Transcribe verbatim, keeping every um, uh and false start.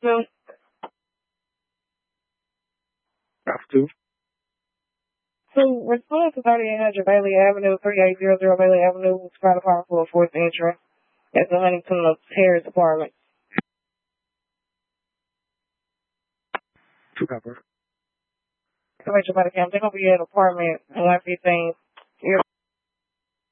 No. After. So, response to thirty-eight hundred Bailey Avenue, thirty-eight hundred Bailey Avenue, fire department for a fourth entry at the Huntington Terrace Apartment. To cover. Information by the camp. They're going to be at apartment one fifteen.